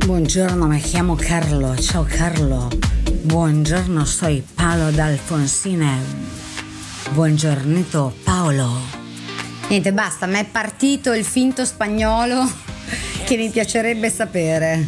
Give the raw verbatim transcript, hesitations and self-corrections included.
Buongiorno, mi chiamo Carlo. Ciao Carlo. Buongiorno, soy Paolo d'Alfonsine. Buongiornito Paolo. Niente, basta, mi è partito il finto spagnolo che mi piacerebbe sapere.